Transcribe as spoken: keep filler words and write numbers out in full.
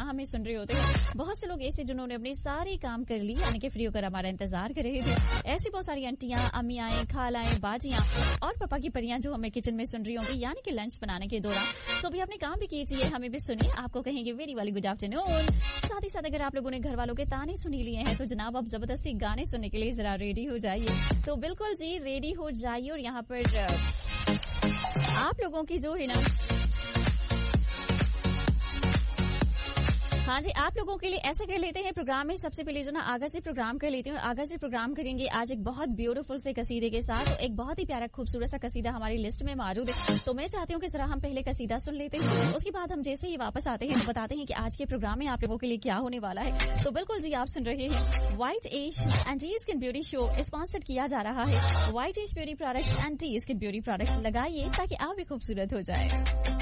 हमें सुन रहे होते हैं। बहुत से लोग ऐसे जिन्होंने अपने सारे काम कर लिए, यानी कि फ्री होकर हमारा इंतजार कर रहे थे। ऐसी बहुत सारी आंटियां, अम्मियाएं, खालाएं, बाजियां और पापा की परियां जो हमें किचन में सुन रही होंगी, यानी कि लंच बनाने के दौरान। तो भी अपने काम भी कीजिए, हमें भी सुनिए, आपको कहेंगे वेरी वाली गुड आफ्टरनून। साथ ही साथ अगर आप लोगों ने घर वालों के ताने सुनी लिए हैं तो जनाब आप जबरदस्ती गाने सुनने के लिए जरा रेडी हो जाइए। तो बिल्कुल जी रेडी हो जाइए। और यहाँ पर आप लोगों की जो है ना, हाँ जी, आप लोगों के लिए ऐसे कर लेते हैं प्रोग्राम में सबसे पहले जो ना आगा से प्रोग्राम कर लेते हैं। और आगा से प्रोग्राम करेंगे आज एक बहुत ब्यूटीफुल से कसीदे के साथ। तो एक बहुत ही प्यारा खूबसूरत सा कसीदा हमारी लिस्ट में मौजूद है। तो मैं चाहती हूँ कि जरा हम पहले कसीदा सुन लेते हैं, उसके बाद हम जैसे ही वापस आते हैं बताते हैं कि आज के प्रोग्राम में आप लोगों के लिए क्या होने वाला है। तो बिल्कुल जी, आप सुन रहे हैं white as and T skin beauty show, sponsored किया जा रहा है white as beauty products and T skin beauty products. लगाइए ताकि आप भी खूबसूरत हो जाए।